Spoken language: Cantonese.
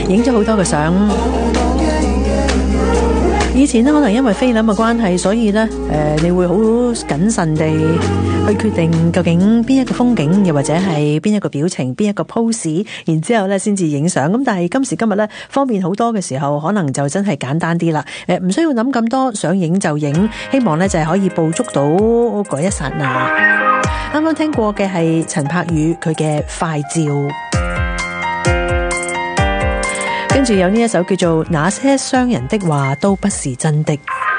影咗好多嘅相。以前呢，可能因為菲林嘅關係，所以呢，你會好謹慎地去決定究竟邊一個風景，又或者係邊一個表情，邊一個 pose， 然之後呢先至影相。咁但係今時今日呢，方便好多嘅時候，可能就真係簡單啲啦。唔需要諗咁多，想影就影。希望呢就係可以捕捉到嗰一剎那。啱啱聽過嘅係陳柏宇佢嘅快照。跟住有呢一首叫做《那些傷人的話都不是真的》。